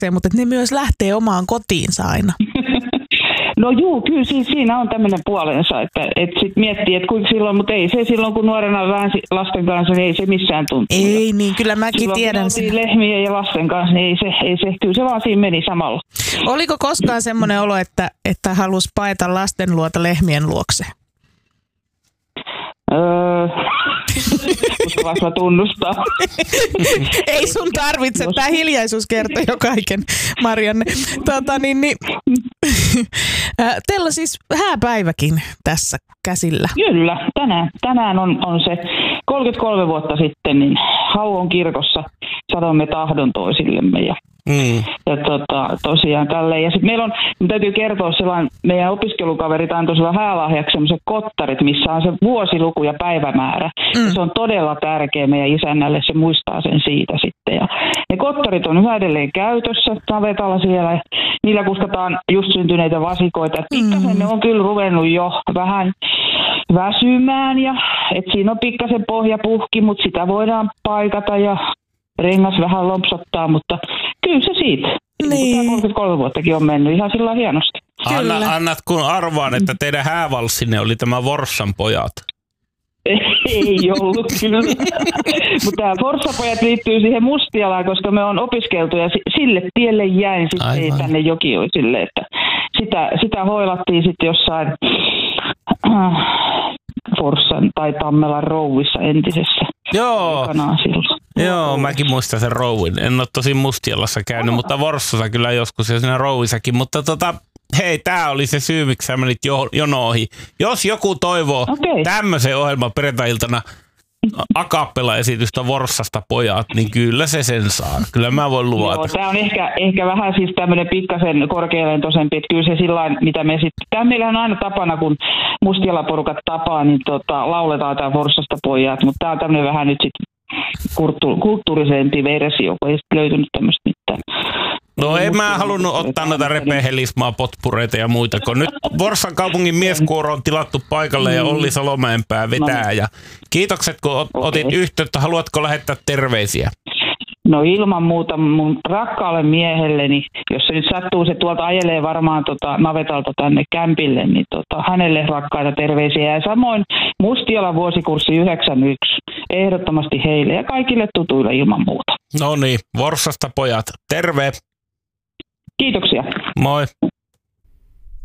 lähtee, mutta ne myös lähtee omaan kotiinsa aina. No juu, kyllä siinä on tämmöinen puolensa, että sit miettii, että kuinka silloin, mutta ei se silloin, kun nuorena väänsi lasten kanssa, niin ei se missään tuntunut. Ei niin, kyllä mäkin silloin, tiedän sen. Lehmien ja lasten kanssa, niin ei se, kyllä se vaan siinä meni samalla. Oliko koskaan semmoinen olo, että halusi paeta lasten luota lehmien luokse? Uskallanko mä tunnustaa? Ei sun tarvitse, tämä hiljaisuus kertoo jo kaiken, Marianne. Teillä on siis hääpäiväkin tässä käsillä. Kyllä, tänään on se 33 vuotta sitten, niin Hauon kirkossa sanomme tahdon toisillemme ja tosiaan tälleen. Ja sitten meillä on, täytyy kertoa sellainen, meidän opiskelukaverit antoi sillä häälahjaksi sellaiset kottarit, missä on se vuosiluku ja päivämäärä. Ja se on todella tärkeä meidän isännälle, se muistaa sen siitä sitten. Ja ne kottarit on yhä edelleen käytössä navetalla siellä, ja niillä kuskataan just syntyneitä vasikoita. Pikkasen ne on kyllä ruvennut jo vähän väsymään, ja et siinä on pikkasen pohjapuhki, mutta sitä voidaan paikata ja rengas vähän lompsottaa, mutta kyllä se siitä. Niin. 33 vuottakin on mennyt ihan sillä hienosti. Annat kun arvaan, että teidän häävalssinne oli tämä Forssan pojat. Ei ollut kyllä. Mutta tämä Forssapojat liittyy siihen Mustialaan, koska me on opiskeltu ja sille tielle jäin sitten tänne Jokioisille. Että sitä hoilattiin sitten jossain Forssan tai Tammelan rouvissa entisessä. Joo. Joo, mäkin muistan sen rouvin. En ole tosi Mustialassa käynyt, mutta Forssassa kyllä joskus ja siinä rouvissakin. Mutta hei, tää oli se syy, miksi sä menit jono ohi. Jos joku toivoo tämmöisen ohjelman perjantai-iltana a-cappella-esitystä Forssasta pojat, niin kyllä se sen saa. Kyllä mä voin luvata. Joo, tää on ehkä vähän siis tämmönen pikkasen korkealentoisempi, että kyllä se sillain, mitä me sitten... Tää meillähän on aina tapana, kun Mustiala-porukat tapaa, niin lauletaan tää Forssasta pojat, mutta tää on tämmönen vähän nyt sitten kulttuurisempi versio, kun ei sitten löytynyt tämmöistä mitään. No en mä halunnut ottaa noita repehelismaa, potpureita ja muita, kun nyt Forssan kaupungin mieskuoro on tilattu paikalle ja Olli Salomäenpää vetää. Ja kiitokset, kun otit yhteyttä. Haluatko lähettää terveisiä? No ilman muuta mun rakkaalle miehelleni, jos se nyt sattuu, se tuolta ajelee varmaan navetalta tänne kämpille, niin hänelle rakkaita terveisiä. Ja samoin Mustiala vuosikurssi 91, ehdottomasti heille ja kaikille tutuille ilman muuta. No niin, Forssasta pojat, terve! Kiitoksia. Moi!